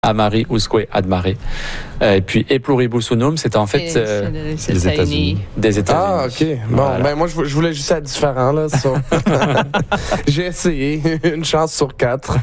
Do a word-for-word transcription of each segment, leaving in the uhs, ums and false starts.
Amari usque ad mare. Euh, et puis, e pluribus unum, c'est en fait euh, c'est les États-Unis. Des États-Unis. Ah, OK. Bon, voilà. Ben moi, je, je voulais juste être différent, là. So. J'ai essayé. Une chance sur quatre.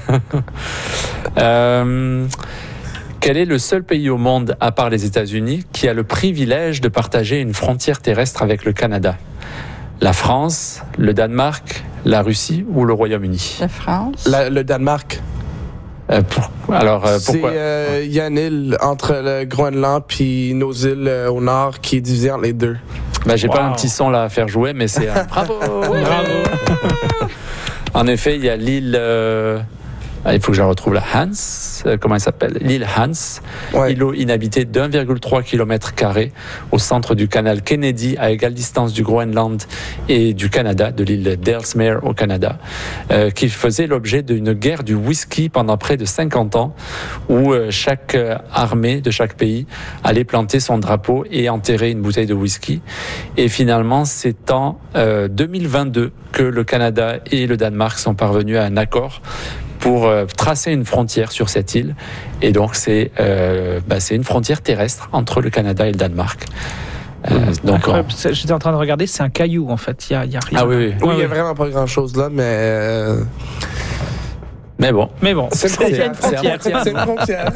euh, quel est le seul pays au monde, à part les États-Unis, qui a le privilège de partager une frontière terrestre avec le Canada? La France, le Danemark, la Russie ou le Royaume-Uni? La France. La, le Danemark. Euh, pour, alors, euh, pourquoi? Il euh, y a une île entre le Groenland puis nos îles euh, au nord qui est divisée entre les deux. Ben, j'ai wow. pas un petit son là à faire jouer, mais c'est un bravo! Bravo! En effet, il y a l'île... Euh, il faut que je la retrouve là. Hans, euh, comment elle s'appelle? L'île Hans, ouais. îlot inhabité d'un virgule trois kilomètres carrés au centre du canal Kennedy, à égale distance du Groenland et du Canada, de l'île d'Ellesmere au Canada, euh, qui faisait l'objet d'une guerre du whisky pendant près de cinquante ans, où euh, chaque euh, armée de chaque pays allait planter son drapeau et enterrer une bouteille de whisky. Et finalement, c'est en euh, deux mille vingt-deux que le Canada et le Danemark sont parvenus à un accord pour euh, tracer une frontière sur cette île. Et donc, c'est, euh, bah, c'est une frontière terrestre entre le Canada et le Danemark. Euh, donc on... J'étais en train de regarder, c'est un caillou, en fait. Il y a, il y a rien. Ah oui, oui. Oui, il n'y a vraiment pas grand-chose là, mais... Euh... Mais bon. Mais bon, c'est une frontière. C'est, c'est une frontière.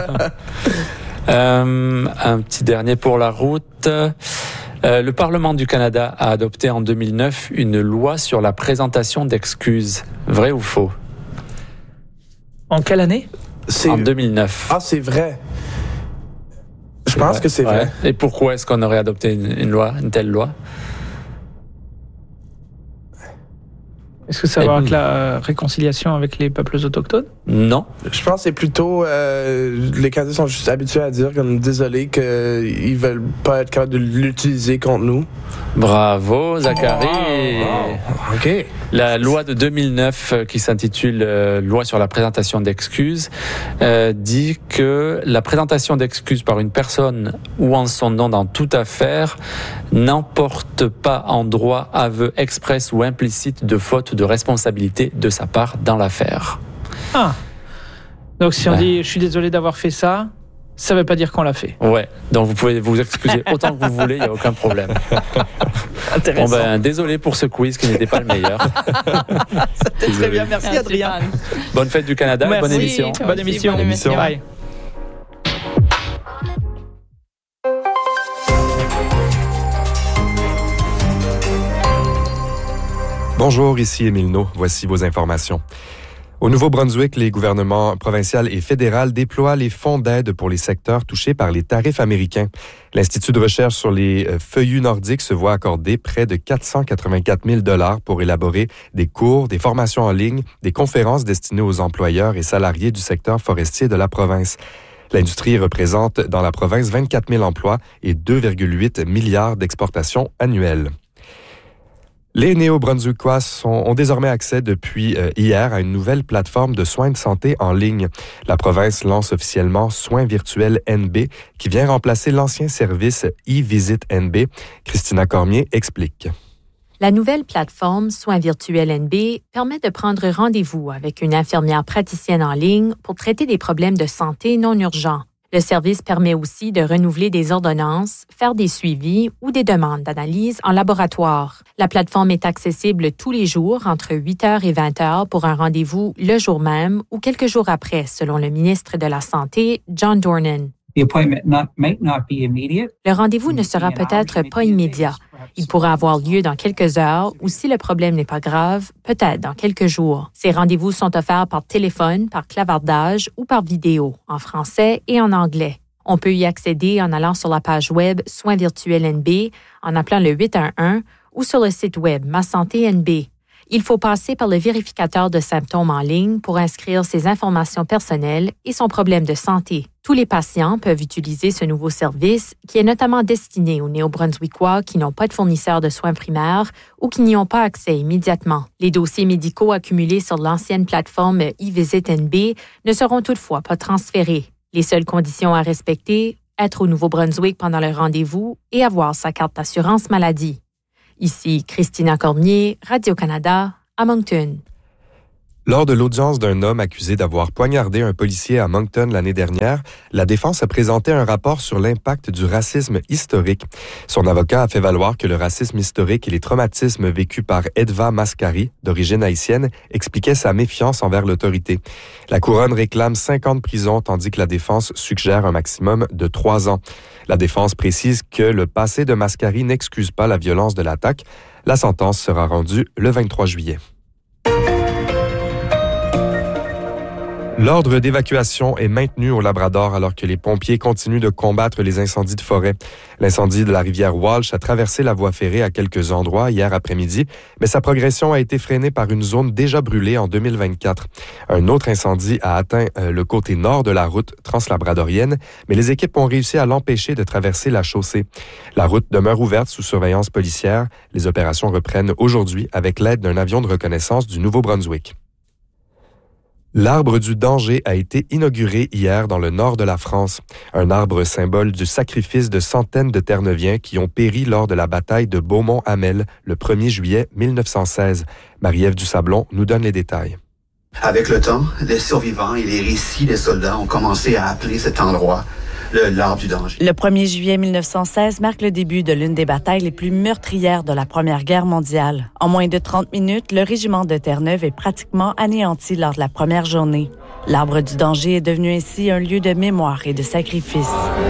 euh, un petit dernier pour la route. Euh, le Parlement du Canada a adopté en deux mille neuf une loi sur la présentation d'excuses. Vrai ou faux? En quelle année? C'est... En deux mille neuf. Ah, c'est vrai. Je c'est pense vrai. que c'est vrai. Ouais. Et pourquoi est-ce qu'on aurait adopté une, une loi, une telle loi? Est-ce que ça va avec la réconciliation avec les peuples autochtones? Non. Je pense que c'est plutôt... Euh, les Canadiens sont juste habitués à dire comme désolé qu'ils veulent pas être capables de l'utiliser contre nous. Bravo, Zachary. Oh, oh, OK. La loi de deux mille neuf, qui s'intitule euh, Loi sur la présentation d'excuses, euh, dit que la présentation d'excuses par une personne ou en son nom dans toute affaire n'emporte pas en droit aveu express ou implicite de faute de responsabilité de sa part dans l'affaire. Ah. Donc si on ouais. dit « je suis désolé d'avoir fait ça », ça ne veut pas dire qu'on l'a fait. Ouais, donc vous pouvez vous excuser autant que vous voulez, il n'y a aucun problème. Intéressant. Bon ben, désolé pour ce quiz qui n'était pas le meilleur. C'était très bien, merci, merci Adrien. Bonne fête du Canada, merci. Bonne émission. Bonne émission. Bonne émission. Bye. Bonjour, ici Émile No. Voici vos informations. Au Nouveau-Brunswick, les gouvernements provincial et fédéral déploient les fonds d'aide pour les secteurs touchés par les tarifs américains. L'Institut de recherche sur les feuillus nordiques se voit accorder près de quatre cent quatre-vingt-quatre mille dollars pour élaborer des cours, des formations en ligne, des conférences destinées aux employeurs et salariés du secteur forestier de la province. L'industrie représente dans la province vingt-quatre mille emplois et deux virgule huit milliards d'exportations annuelles. Les Néo-Brunswickois sont, ont désormais accès depuis euh, hier à une nouvelle plateforme de soins de santé en ligne. La province lance officiellement Soins virtuels N B, qui vient remplacer l'ancien service e-Visit N B. Christina Cormier explique. La nouvelle plateforme Soins virtuels N B permet de prendre rendez-vous avec une infirmière praticienne en ligne pour traiter des problèmes de santé non urgents. Le service permet aussi de renouveler des ordonnances, faire des suivis ou des demandes d'analyse en laboratoire. La plateforme est accessible tous les jours entre huit heures et vingt heures pour un rendez-vous le jour même ou quelques jours après, selon le ministre de la Santé, John Dornan. Le rendez-vous ne sera peut-être pas immédiat. Il pourra avoir lieu dans quelques heures ou si le problème n'est pas grave, peut-être dans quelques jours. Ces rendez-vous sont offerts par téléphone, par clavardage ou par vidéo, en français et en anglais. On peut y accéder en allant sur la page web Soins virtuels N B, en appelant le huit un un ou sur le site web Ma Santé N B. Il faut passer par le vérificateur de symptômes en ligne pour inscrire ses informations personnelles et son problème de santé. Tous les patients peuvent utiliser ce nouveau service qui est notamment destiné aux Néo-Brunswickois qui n'ont pas de fournisseur de soins primaires ou qui n'y ont pas accès immédiatement. Les dossiers médicaux accumulés sur l'ancienne plateforme e-Visit N B ne seront toutefois pas transférés. Les seules conditions à respecter, être au Nouveau-Brunswick pendant le rendez-vous et avoir sa carte d'assurance maladie. Ici Christina Cormier, Radio-Canada, à Moncton. Lors de l'audience d'un homme accusé d'avoir poignardé un policier à Moncton l'année dernière, la défense a présenté un rapport sur l'impact du racisme historique. Son avocat a fait valoir que le racisme historique et les traumatismes vécus par Edva Mascari, d'origine haïtienne, expliquaient sa méfiance envers l'autorité. La couronne réclame cinq ans de prison, tandis que la défense suggère un maximum de trois ans. La défense précise que le passé de Mascari n'excuse pas la violence de l'attaque. La sentence sera rendue le vingt-trois juillet. L'ordre d'évacuation est maintenu au Labrador alors que les pompiers continuent de combattre les incendies de forêt. L'incendie de la rivière Walsh a traversé la voie ferrée à quelques endroits hier après-midi, mais sa progression a été freinée par une zone déjà brûlée en deux mille vingt-quatre. Un autre incendie a atteint le côté nord de la route translabradorienne, mais les équipes ont réussi à l'empêcher de traverser la chaussée. La route demeure ouverte sous surveillance policière. Les opérations reprennent aujourd'hui avec l'aide d'un avion de reconnaissance du Nouveau-Brunswick. L'arbre du danger a été inauguré hier dans le nord de la France. Un arbre symbole du sacrifice de centaines de Terre-Neuviens qui ont péri lors de la bataille de Beaumont-Hamel le premier juillet mille neuf cent seize. Marie-Ève Dusablon nous donne les détails. Avec le temps, les survivants et les récits des soldats ont commencé à appeler cet endroit le l'arbre du danger. Le premier juillet mille neuf cent seize marque le début de l'une des batailles les plus meurtrières de la Première Guerre mondiale. En moins de trente minutes, le régiment de Terre-Neuve est pratiquement anéanti lors de la première journée. L'arbre du danger est devenu ainsi un lieu de mémoire et de sacrifice.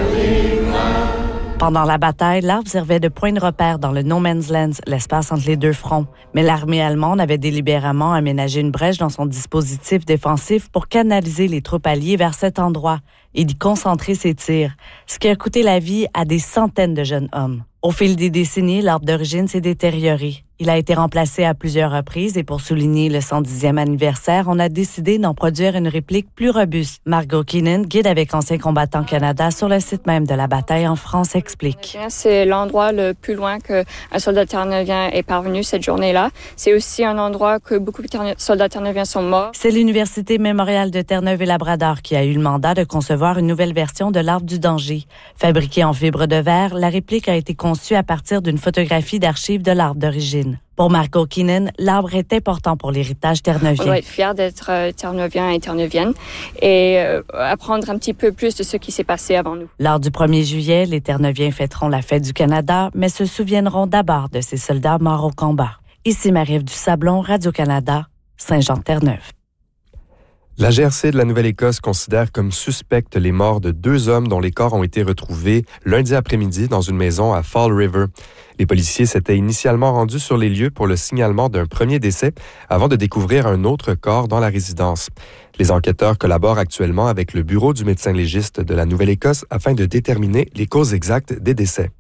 Pendant la bataille, l'arbre servait de point de repère dans le No Man's Land, l'espace entre les deux fronts. Mais l'armée allemande avait délibérément aménagé une brèche dans son dispositif défensif pour canaliser les troupes alliées vers cet endroit et d'y concentrer ses tirs, ce qui a coûté la vie à des centaines de jeunes hommes. Au fil des décennies, l'arbre d'origine s'est détérioré. Il a été remplacé à plusieurs reprises et pour souligner le cent dixième anniversaire, on a décidé d'en produire une réplique plus robuste. Margot Keenan, guide avec Anciens combattants Canada sur le site même de la bataille en France, explique. C'est l'endroit le plus loin qu'un soldat terre-neuvien est parvenu cette journée-là. C'est aussi un endroit que beaucoup de terre- soldats terre-neuviens sont morts. C'est l'Université mémoriale de Terre-Neuve et Labrador qui a eu le mandat de concevoir une nouvelle version de l'arbre du danger. Fabriquée en fibre de verre, la réplique a été conçue à partir d'une photographie d'archives de l'arbre d'origine. Pour Margot Keenan, l'arbre est important pour l'héritage terre-neuvien. On doit être fiers d'être euh, terre-neuvien et terre-neuvienne et euh, apprendre un petit peu plus de ce qui s'est passé avant nous. Lors du premier juillet, les Terre-Neuviens fêteront la fête du Canada, mais se souviendront d'abord de ces soldats morts au combat. Ici Marie-Ève Dusablon, Radio-Canada, Saint-Jean-de-Terre-Neuve. La G R C de la Nouvelle-Écosse considère comme suspectes les morts de deux hommes dont les corps ont été retrouvés lundi après-midi dans une maison à Fall River. Les policiers s'étaient initialement rendus sur les lieux pour le signalement d'un premier décès avant de découvrir un autre corps dans la résidence. Les enquêteurs collaborent actuellement avec le bureau du médecin légiste de la Nouvelle-Écosse afin de déterminer les causes exactes des décès.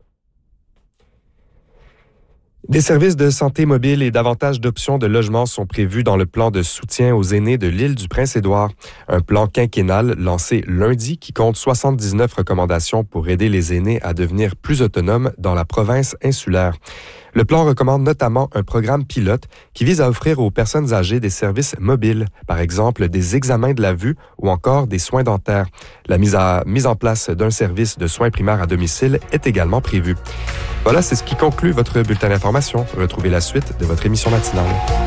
Des services de santé mobile et davantage d'options de logement sont prévus dans le plan de soutien aux aînés de l'île du Prince-Édouard. Un plan quinquennal lancé lundi qui compte soixante-dix-neuf recommandations pour aider les aînés à devenir plus autonomes dans la province insulaire. Le plan recommande notamment un programme pilote qui vise à offrir aux personnes âgées des services mobiles, par exemple des examens de la vue ou encore des soins dentaires. La mise, à, mise en place d'un service de soins primaires à domicile est également prévue. Voilà, c'est ce qui conclut votre bulletin d'information. Retrouvez la suite de votre émission matinale.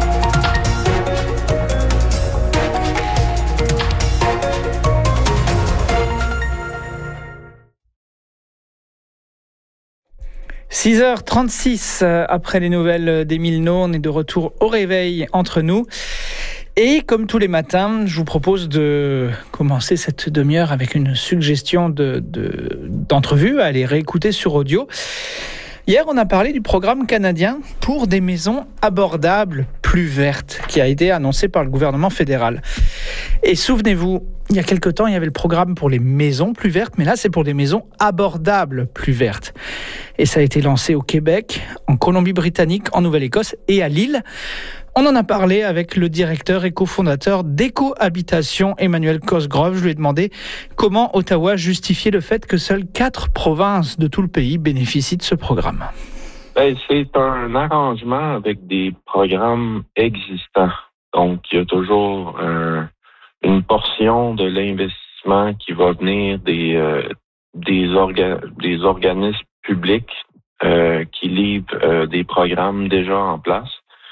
six heures trente-six après les nouvelles d'Émile No, on est de retour au réveil entre nous. Et comme tous les matins, je vous propose de commencer cette demi-heure avec une suggestion de, de, d'entrevue à aller réécouter sur audio. Hier, on a parlé du programme canadien pour des maisons abordables plus vertes qui a été annoncé par le gouvernement fédéral. Et souvenez-vous, il y a quelque temps, il y avait le programme pour les maisons plus vertes, mais là, c'est pour des maisons abordables plus vertes. Et ça a été lancé au Québec, en Colombie-Britannique, en Nouvelle-Écosse et à Lille. On en a parlé avec le directeur et cofondateur d'Éco-Habitation, Emmanuel Cosgrove. Je lui ai demandé comment Ottawa justifiait le fait que seules quatre provinces de tout le pays bénéficient de ce programme. Ben, c'est un arrangement avec des programmes existants. Donc, il y a toujours un, une portion de l'investissement qui va venir des, euh, des, orga, des organismes publics euh, qui livrent euh, des programmes déjà en place.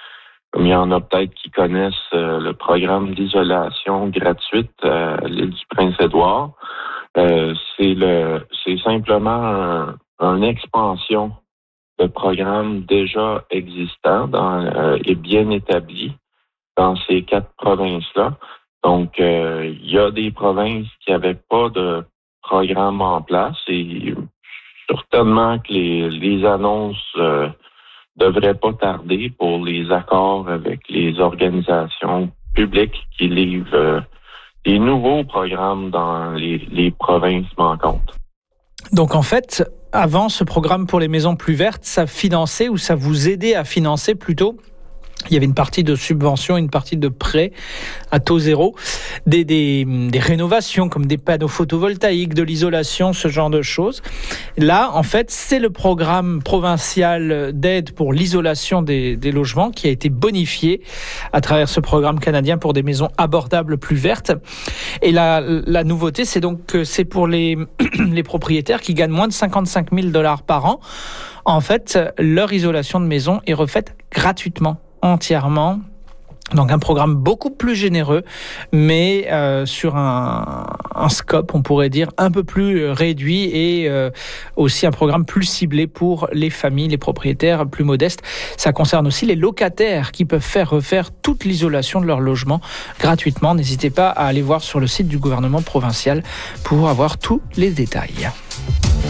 Comme il y en a peut-être qui connaissent euh, le programme d'isolation gratuite à l'île du Prince-Édouard, euh, c'est le c'est simplement un, une expansion de programme déjà existant dans, euh, et bien établi dans ces quatre provinces-là. Donc, euh, il y a des provinces qui n'avaient pas de programme en place et certainement que les, les annonces euh, devraient pas tarder pour les accords avec les organisations publiques qui livrent euh, des nouveaux programmes dans les, les provinces manquantes. Donc en fait, avant, ce programme pour les maisons plus vertes, ça finançait ou ça vous aidait à financer plutôt. Il y avait une partie de subvention, une partie de prêt à taux zéro, des, des, des rénovations comme des panneaux photovoltaïques, de l'isolation, ce genre de choses. Là, en fait, c'est le programme provincial d'aide pour l'isolation des, des logements qui a été bonifié à travers ce programme canadien pour des maisons abordables plus vertes. Et la, la nouveauté, c'est donc que c'est pour les, les propriétaires qui gagnent moins de cinquante-cinq mille dollars par an. En fait, leur isolation de maison est refaite gratuitement. Entièrement. Donc un programme beaucoup plus généreux, mais euh, sur un, un scope, on pourrait dire, un peu plus réduit et euh, aussi un programme plus ciblé pour les familles, les propriétaires plus modestes. Ça concerne aussi les locataires qui peuvent faire refaire toute l'isolation de leur logement gratuitement. N'hésitez pas à aller voir sur le site du gouvernement provincial pour avoir tous les détails.